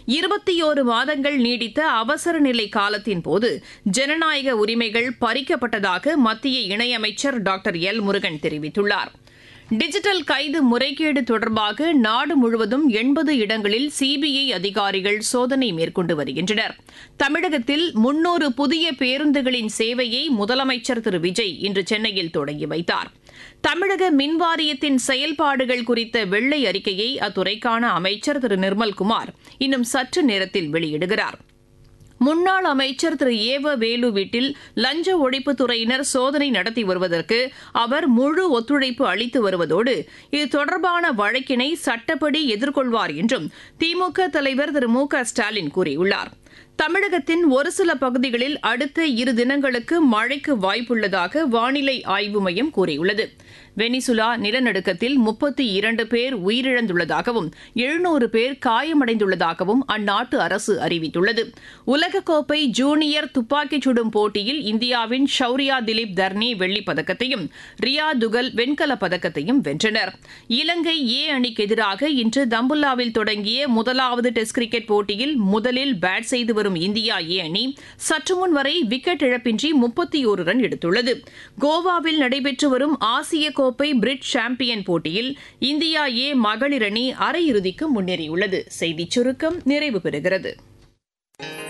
21 மாதங்கள் நீடித்த அவசர நிலை காலத்தின் போது ஜனநாயக உரிமைகள் பறிக்கப்பட்டதாக மத்திய இணையமைச்சர் டாக்டர் எல் முருகன் தெரிவித்துள்ளார். டிஜிட்டல் கைது முறைகேடு தொடர்பாக நாடு முழுவதும் 80 இடங்களில் சிபிஐ அதிகாரிகள் சோதனை மேற்கொண்டு வருகின்றனர். தமிழகத்தில் 300 புதிய பேருந்துகளின் சேவையை முதலமைச்சர் திரு விஜய் இன்று சென்னையில் தொடங்கி வைத்தார். தமிழக மின்வாரியத்தின் செயல்பாடுகள் குறித்த வெள்ளை அறிக்கையை அத்துறைக்கான அமைச்சர் திரு நிர்மல்குமார் இன்னும் சற்று நேரத்தில் வெளியிடுகிறார். முன்னாள் அமைச்சர் திரு ஏவ வேலு வீட்டில் லஞ்ச ஒழிப்புத்துறையினர் சோதனை நடத்தி வருவதற்கு அவர் முழு ஒத்துழைப்பு அளித்து வருவதோடு இது தொடர்பான வழக்கினை சட்டப்படி எதிர்கொள்வார் என்றும் திமுக தலைவர் திரு மு க ஸ்டாலின் கூறியுள்ளார். தமிழகத்தின் ஒரு சில பகுதிகளில் அடுத்த 2 தினங்களுக்கு மழைக்கு வாய்ப்புள்ளதாக வானிலை ஆய்வு மையம் கூறியுள்ளது. வெனிசுலா நிலநடுக்கத்தில் 32 பேர் உயிரிழந்துள்ளதாகவும் 700 பேர் காயமடைந்துள்ளதாகவும் அந்நாட்டு அரசு அறிவித்துள்ளது. உலகக்கோப்பை ஜூனியர் துப்பாக்கிச் சுடும் போட்டியில் இந்தியாவின் ஷௌரியா திலீப் தர்னி வெள்ளிப் பதக்கத்தையும் ரியா துகல் வெண்கலப் பதக்கத்தையும் வென்றனர். இலங்கை ஏ அணிக்கு எதிராக இன்று தம்புல்லாவில் தொடங்கிய முதலாவது டெஸ்ட் கிரிக்கெட் போட்டியில் முதலில் பேட் செய்து வரும் இந்தியா ஏ அணி சற்றுமுன் வரை விக்கெட் இழப்பின்றி 31 ரன் எடுத்துள்ளது. கோவாவில் நடைபெற்று வரும் ஆசிய கோப்பை பிரிட்ஜ் சாம்பியன் போட்டியில் இந்தியா ஏ மகளிர் அணி அரையிறுதிக்கு முன்னேறியுள்ளது. செய்திச் சுருக்கம் நிறைவு பெறுகிறது.